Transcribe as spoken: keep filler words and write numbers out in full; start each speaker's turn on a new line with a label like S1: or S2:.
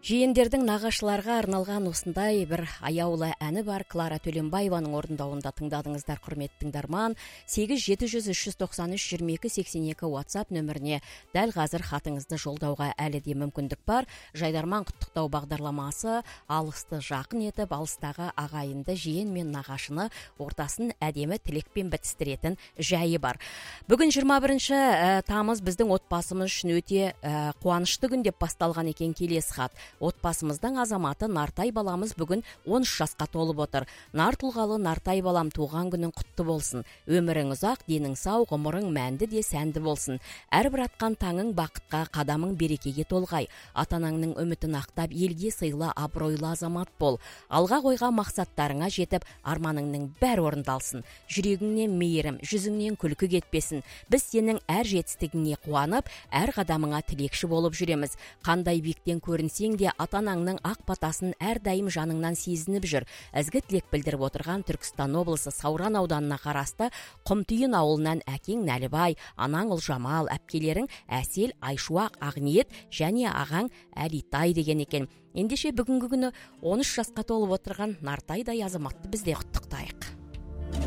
S1: Жиендердің нағашыларға арналған осындай бір аяулы әні бар. Клара Төленбаеваның орындауында тыңдадыңыздар, құрметті тыңдарман. сегіз жеті жүз үш жүз тоқсан үш жиырма екі сексен екі WhatsApp нөміріне дәл қазір хатыңызды жолдауға әлі де мүмкіндік бар. Жайдарман құттықтау бағдарламасы алысты жақын етіп, алыстағы ағайынды жиен мен нағашыны ортасын әдемі тілекпен бітістіретін жайы бар. Бүгін жиырма бірінші ә, тамыз біздің отбасымыз үшін өте ә, қуанышты күн деп басталған екен келесі хат. Отбасымыздың азаматы Нартай баламыз бүгін он үш жасқа толып отыр. Нар тұлғалы Нартай балам, туған күнің құтты болсын. Өмірің ұзақ, денің сау, ғұмырың мәнді де сәнді болсын. Әрбір атқан таңың бақытқа, қадамың берекеге толғай. Ата-анаңның үмітін ақтап, елге сыйлы, абыройлы азамат бол. Алға қойған мақсаттарыңа жетіп, арманыңның бәрі орындалсын. Жүрегіңнен мейірім, жүзіңнен күлкі кетпесін. Біз сенің әр жетістігіңе қуанып, әр қадамыңа тілекші болып жүреміз. Қандай биіктен көрінсең де ата-анаңның ақ батасын әрдайым жаныңнан сезініп жүр. Ізгі тілек білдіріп отырған Түркістан облысы Сауран ауданына қарасты Құмтүйін ауылынан әкең Нәлібай, анаң Ұлжамал, әпкелерің Әсел, Айшуақ, Ақниет және ағаң Әлитай деген екен. Ендеше бүгінгі күні он үш жасқа толып отырған Нартайдай азаматты бізде құттықтайық.